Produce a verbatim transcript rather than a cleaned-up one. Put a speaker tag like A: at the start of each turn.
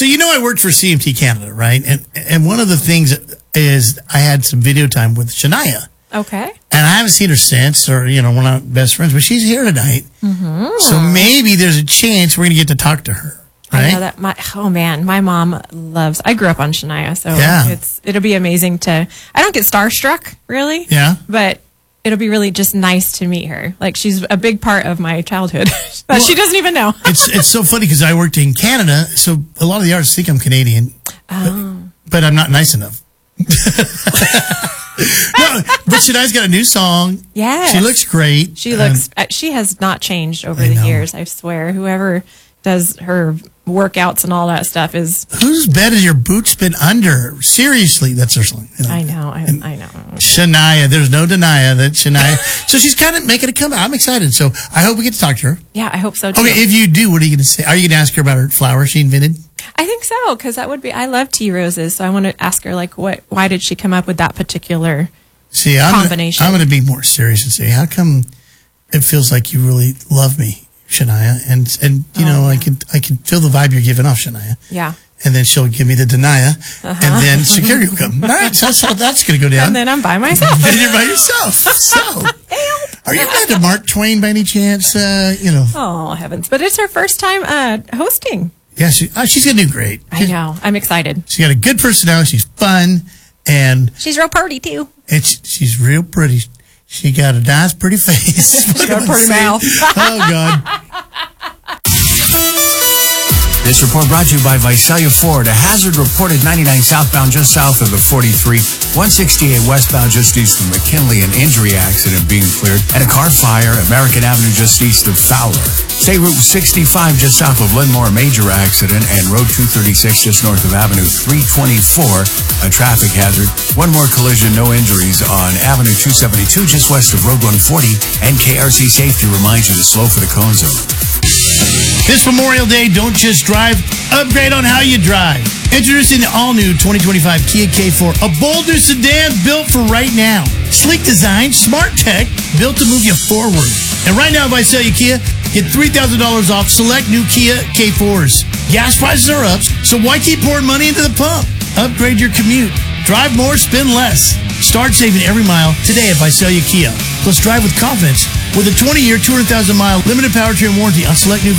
A: So, you know, I worked for C M T Canada, right? And and one of the things is I had some video time with Shania.
B: Okay.
A: And I haven't seen her since, or, you know, we're not best friends, but she's here tonight. Mm-hmm. So maybe there's a chance we're going to get to talk to her. Right?
B: I know that my, oh man, my mom loves, I grew up on Shania, so
A: yeah.
B: it's, it'll be amazing to, I don't get starstruck, really.
A: Yeah.
B: But it'll be really just nice to meet her. Like, she's a big part of my childhood that well, she doesn't even know.
A: it's it's so funny because I worked in Canada, so a lot of the artists think I'm Canadian,
B: oh.
A: but, but I'm not nice enough. No, but Shania's got a new song.
B: Yeah.
A: She looks great.
B: She looks, um, she has not changed over
A: I
B: the
A: know.
B: years, I swear. Whoever does her workouts and all that stuff is...
A: Whose bed has your boots been under? Seriously, that's her song. You know?
B: I know, I, I know.
A: Shania, there's no denying that Shania. So she's kind of making a comeback. I'm excited. So I hope we get to talk to her.
B: Yeah, I hope so too.
A: Okay, if you do, what are you going to say? Are you going to ask her about her flower she invented?
B: I think so, because that would be, I love tea roses, so I want to ask her, like, what, why did she come up with that particular
A: See, I'm
B: combination?
A: Gonna, I'm going to be more serious and say, how come it feels like you really love me, Shania? And, and you
B: oh,
A: know,
B: yeah.
A: I can I can feel the vibe you're giving off, Shania.
B: Yeah.
A: And then she'll give me the denia, uh-huh. and then security will come. All right, so that's how that's going to go down.
B: And then I'm by myself.
A: Then you're by yourself. So, are you mad to Mark Twain by any chance? Uh, you know.
B: Oh, heavens. But it's her first time uh, hosting.
A: Yeah, she, oh, she's going to do great.
B: I know. I'm excited.
A: She's got a good personality. She's fun. And
B: she's real pretty, too.
A: And she, she's real pretty. She got a nice, pretty face.
B: She's got a pretty mouth.
A: Oh, God.
C: This report brought to you by Visalia Ford. A hazard reported ninety-nine southbound just south of the forty-three, one sixty-eight westbound just east of McKinley, an injury accident being cleared, and a car fire, American Avenue just east of Fowler. Say Route sixty-five just south of Linmore, a major accident, and Road two thirty-six just north of Avenue three twenty-four, a traffic hazard. One more collision, no injuries on Avenue two seventy-two just west of Road one forty, and K R C Safety reminds you to slow for the cone zone.
A: This Memorial Day, don't just drive, upgrade on how you drive. Introducing the all-new twenty twenty-five Kia K four, a bold new sedan built for right now. Sleek design, smart tech, built to move you forward. And right now, if I sell you Kia, get three thousand dollars off select new Kia K fours. Gas prices are up, so why keep pouring money into the pump? Upgrade your commute. Drive more, spend less. Start saving every mile today at Visalia Kia. Plus, drive with confidence with a twenty-year, two hundred thousand mile limited powertrain warranty on select new